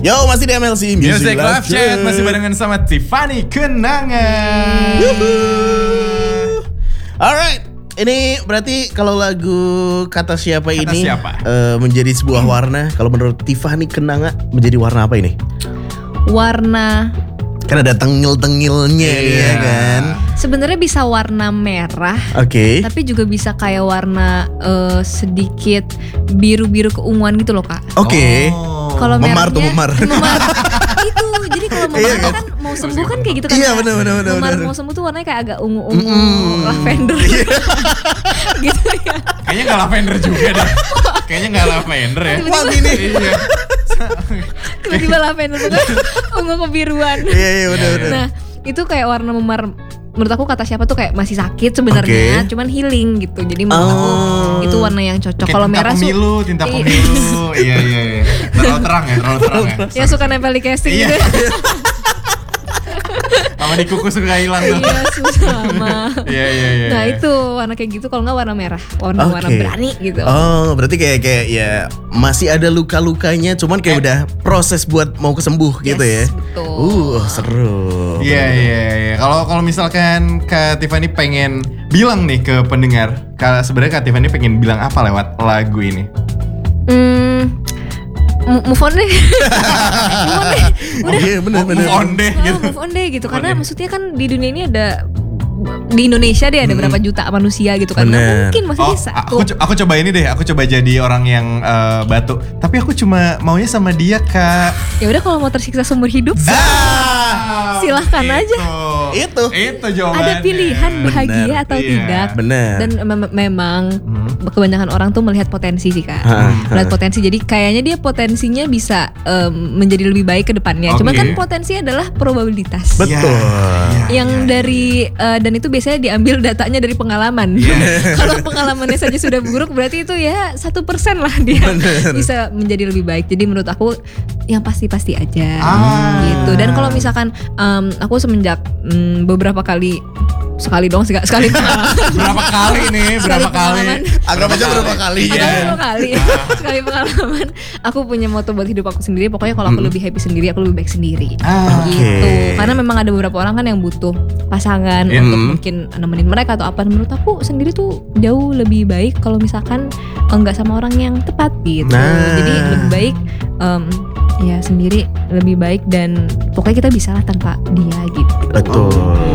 Yo, masih di MLC Music Live Chat, masih barengan sama Tiffany Kenangan. Alright, ini berarti kalau lagu Kata Siapa ini menjadi sebuah warna. Kalau menurut Tiffany Kenangan menjadi warna apa ini? Warna, kan ada tengil-tengilnya ya kan. Sebenarnya bisa warna merah. Oke. Tapi juga bisa kayak warna sedikit biru-biru keunguan gitu loh, Kak. Oke. Kalau memar tuh memar. Itu. Jadi kalau memar Iya, kan mau sembuh kan kayak gitu kan. Iya, benar. Memar mau sembuh tuh warnanya kayak agak ungu-ungu, lavender. Gitu ya. Kayaknya enggak lavender juga deh. Kayaknya enggak lavender ya. Wah gini. Iya. Tiba-tiba lavender banget. Ungu kebiruan. Iya, benar. Nah, itu kayak warna memar. Menurut aku Kata Siapa tuh kayak masih sakit sebenarnya, cuman healing gitu. Jadi menurut aku itu warna yang cocok. Kalau merah tinta pemilu. Iya. Terlalu terang ya. Ya suka nempel di casing gitu. Sama di kuku suka hilang tuh. Iya, sama. Iya. Nah, itu warna kayak gitu. Kalau nggak warna merah, warna berani gitu. Oh, berarti kayak ya masih ada luka-lukanya, cuman kayak udah proses buat mau kesembuh gitu ya. Betul. Seru. Iya. Kalau misalkan Kak Tiffany pengen bilang nih ke pendengar, sebenarnya Kak Tiffany pengen bilang apa lewat lagu ini? Move on deh. Iya, benar. Move on deh gitu. Karena maksudnya kan di dunia ini ada, di Indonesia deh ada berapa juta manusia gitu kan. Nggak mungkin masih bisa. Aku coba ini deh. Aku coba jadi orang yang batu. Tapi aku cuma maunya sama dia, Kak. Ya udah, kalau mau tersiksa seumur hidup, silahkan aja. Itu jawabannya. Ada pilihan bahagia atau tidak. Benar. Dan memang kebanyakan orang tuh melihat potensi sih, Kak. Melihat potensi. Jadi kayaknya dia potensinya bisa menjadi lebih baik ke depannya. Cuma kan potensi adalah probabilitas. Betul. Yang dari dan itu biasanya diambil datanya dari pengalaman. Kalau pengalamannya saja sudah buruk, berarti itu ya 1% lah dia bisa menjadi lebih baik. Jadi menurut aku yang pasti-pasti aja gitu. Dan kalau misalkan aku semenjak beberapa kali, sekali pengalaman. Anggap aja berapa kali ya. Sekali pengalaman. Aku punya moto buat hidup aku sendiri. Pokoknya kalau aku lebih happy sendiri, aku lebih baik sendiri. Gitu. Karena memang ada beberapa orang kan yang butuh pasangan untuk mungkin nemenin mereka atau apa. Menurut aku sendiri tuh jauh lebih baik kalau misalkan enggak sama orang yang tepat gitu. Jadi lebih baik ya sendiri lebih baik, dan pokoknya kita bisa lah tanpa dia gitu. Betul.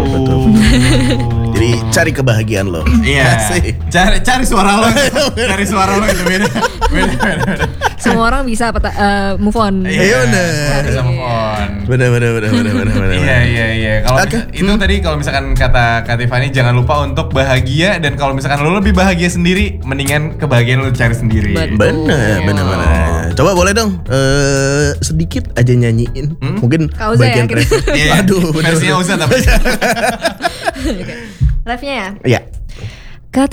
Jadi cari kebahagiaan lo. Iya. Cari suara lo. Cari suara lo itu beda. Semua orang bisa move on. Iya benar. Bisa move on. Benar. Iya. Kalau itu tadi, kalau misalkan kata Kak Tiffany, jangan lupa untuk bahagia, dan kalau misalkan lo lebih bahagia sendiri, mendingan kebahagiaan lo cari sendiri. Benar. Coba boleh dong sedikit aja nyanyiin. Mungkin Kauza bagian ya, ref. Aduh, versinya Uza tapi. Refnya ya? Iya.